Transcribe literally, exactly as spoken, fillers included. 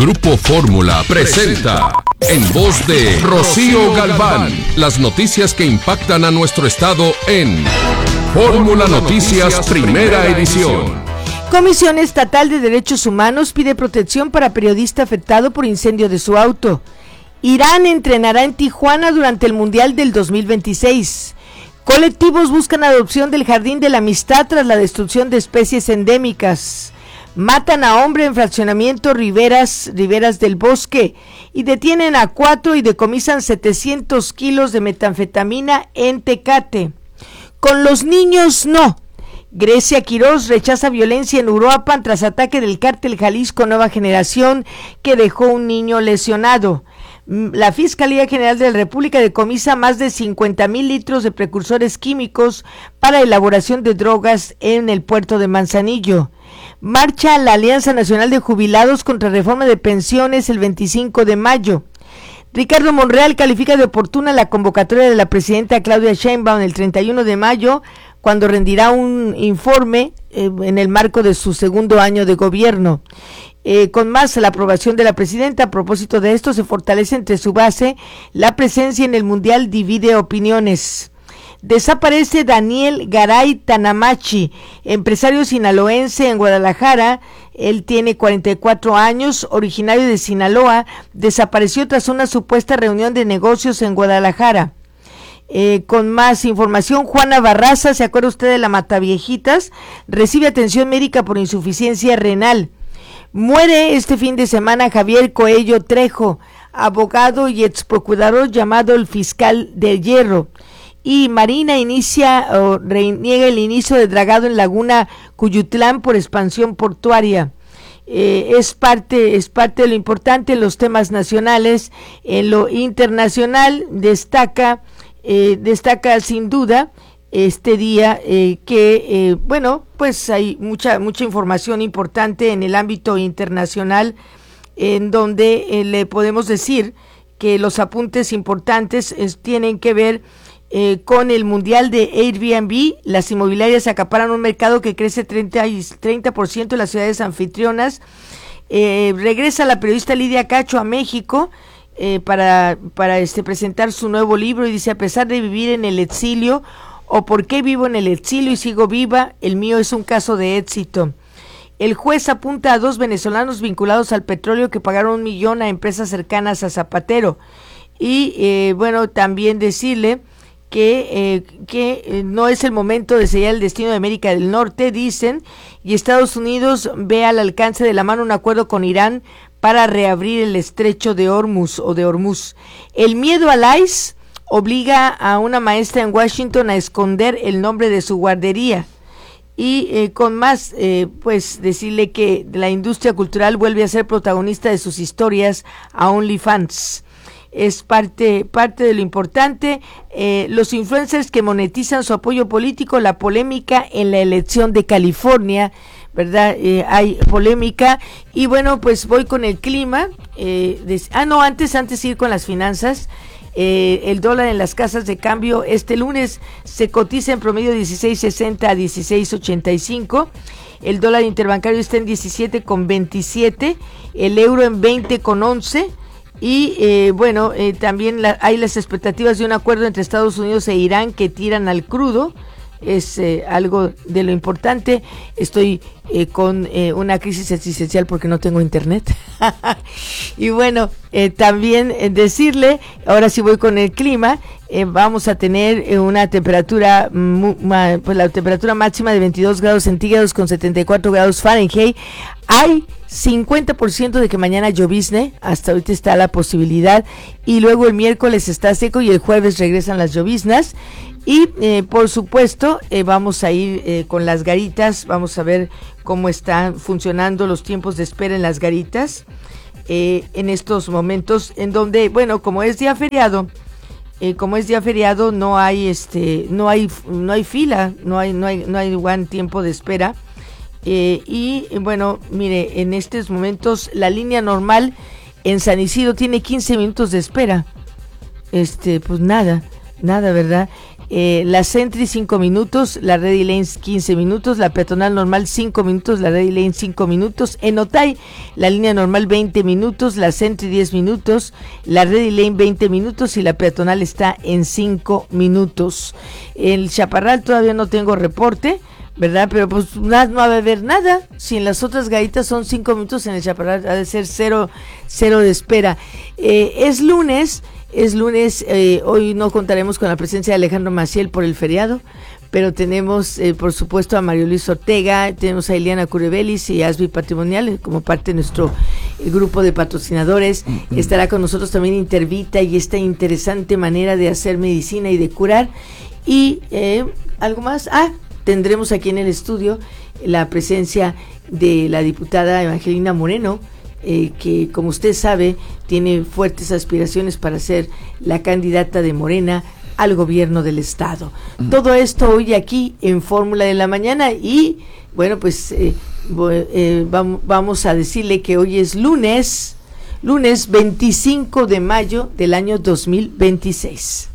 Grupo Fórmula presenta, en voz de Rocío Galván, las noticias que impactan a nuestro estado en Fórmula Noticias Primera Edición. Comisión Estatal de Derechos Humanos pide protección para periodista afectado por incendio de su auto. Irán entrenará en Tijuana durante el Mundial del dos mil veintiséis. Colectivos buscan adopción del Jardín de la Amistad tras la destrucción de especies endémicas. Matan a hombre en fraccionamiento Riberas, Riberas del Bosque y detienen a cuatro y decomisan setecientos kilos de metanfetamina en Tecate. Con los niños no. Grecia Quirós rechaza violencia en Uruapan tras ataque del cártel Jalisco Nueva Generación que dejó un niño lesionado. La Fiscalía General de la República decomisa más de cincuenta mil litros de precursores químicos para elaboración de drogas en el puerto de Manzanillo. Marcha la Alianza Nacional de Jubilados contra reforma de pensiones el veinticinco de mayo. Ricardo Monreal califica de oportuna la convocatoria de la presidenta Claudia Sheinbaum el treinta y uno de mayo, cuando rendirá un informe eh, en el marco de su segundo año de gobierno. Eh, con más, la aprobación de la presidenta. A propósito de esto, se fortalece entre su base la presencia en el Mundial divide opiniones. Desaparece Daniel Garay Tanamachi, empresario sinaloense en Guadalajara. Él tiene cuarenta y cuatro años, originario de Sinaloa. Desapareció tras una supuesta reunión de negocios en Guadalajara. Eh, con más información, Juana Barraza, ¿se acuerda usted de la Mataviejitas? Recibe atención médica por insuficiencia renal. Muere este fin de semana Javier Coello Trejo, abogado y exprocurador llamado el fiscal de Hierro. Y Marina inicia o reniega el inicio de dragado en Laguna Cuyutlán por expansión portuaria. Eh, es parte es parte de lo importante en los temas nacionales. En lo internacional destaca eh, destaca sin duda este día eh, que eh, bueno, pues hay mucha mucha información importante en el ámbito internacional, en donde eh, le podemos decir que los apuntes importantes es, tienen que ver Eh, con el Mundial de Airbnb. Las inmobiliarias acaparan un mercado que crece treinta por ciento en las ciudades anfitrionas. Eh, regresa la periodista Lidia Cacho a México eh, para, para este, presentar su nuevo libro y dice: a pesar de vivir en el exilio, o por qué vivo en el exilio y sigo viva, el mío es un caso de éxito. El juez apunta a dos venezolanos vinculados al petróleo que pagaron un millón a empresas cercanas a Zapatero. Y eh, bueno, también decirle que, eh, que eh, no es el momento de sellar el destino de América del Norte, dicen, y Estados Unidos ve al alcance de la mano un acuerdo con Irán para reabrir el estrecho de Hormuz o de Hormuz. El miedo al I C E obliga a una maestra en Washington a esconder el nombre de su guardería. Y eh, con más, eh, pues decirle que la industria cultural vuelve a ser protagonista de sus historias a OnlyFans. Es parte, parte de lo importante. Eh, los influencers que monetizan su apoyo político, la polémica en la elección de California, ¿verdad? Eh, hay polémica. Y bueno, pues voy con el clima. Eh, des, ah, no, antes, antes ir con las finanzas. Eh, el dólar en las casas de cambio este lunes se cotiza en promedio dieciséis sesenta a dieciséis ochenta y cinco. El dólar interbancario está en diecisiete con veintisiete. El euro en veinte con once. Y eh, bueno, eh, también la, hay las expectativas de un acuerdo entre Estados Unidos e Irán que tiran al crudo. Es eh, algo de lo importante. Estoy eh, con eh, una crisis existencial porque no tengo internet. Y bueno, eh, también eh, decirle, ahora sí voy con el clima, eh, vamos a tener eh, una temperatura, mu, ma, pues la temperatura máxima de veintidós grados centígrados con setenta y cuatro grados Fahrenheit. Hay cincuenta por ciento de que mañana llovizne, hasta ahorita está la posibilidad, y luego el miércoles está seco y el jueves regresan las lloviznas. Y eh, por supuesto eh, vamos a ir eh, con las garitas, vamos a ver cómo están funcionando los tiempos de espera en las garitas eh, en estos momentos, en donde, bueno, como es día feriado, eh, como es día feriado no hay este, no hay, no hay fila, no hay, no hay, no hay buen tiempo de espera. Eh, y bueno, mire, en estos momentos la línea normal en San Isidro tiene quince minutos de espera. Este, pues nada, nada, ¿verdad? Eh, la Sentry cinco minutos, la Ready Lane quince minutos, la peatonal normal cinco minutos, la Ready Lane cinco minutos, en Otay la línea normal veinte minutos, la Sentry diez minutos, la Ready Lane veinte minutos y la peatonal está en cinco minutos. El Chaparral todavía no tengo reporte, ¿verdad? Pero pues nada, no va a haber nada. Si en las otras garitas son cinco minutos, en el Chaparral ha de ser cero, cero de espera. Eh, es lunes. Es lunes, eh, hoy no contaremos con la presencia de Alejandro Maciel por el feriado, pero tenemos, eh, por supuesto, a Mario Luis Ortega, tenemos a Eliana Curebelis y Asby Patrimonial como parte de nuestro eh, grupo de patrocinadores. Uh-huh. Estará con nosotros también Intervita y esta interesante manera de hacer medicina y de curar. Y eh, algo más, ah, tendremos aquí en el estudio la presencia de la diputada Evangelina Moreno, Eh, que como usted sabe tiene fuertes aspiraciones para ser la candidata de Morena al gobierno del estado. Mm. Todo esto hoy aquí en Fórmula de la Mañana y bueno pues eh, eh, vamos, vamos a decirle que hoy es lunes, lunes veinticinco de mayo del año dos mil veintiséis.